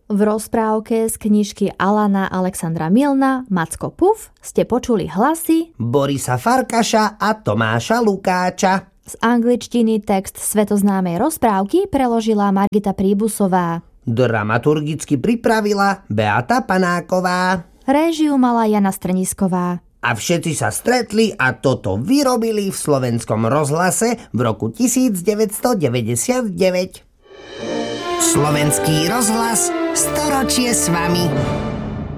V rozprávke z knižky Alana Alexandra Milna Macko Puf ste počuli hlasy Borisa Farkaša a Tomáša Lukáča. Z angličtiny text svetoznámej rozprávky preložila Margita Príbusová. Dramaturgicky pripravila Beata Panáková. Réžiu mala Jana Strnisková. A všetci sa stretli a toto vyrobili v Slovenskom rozhlase v roku 1999. Slovenský rozhlas, storočie s vami.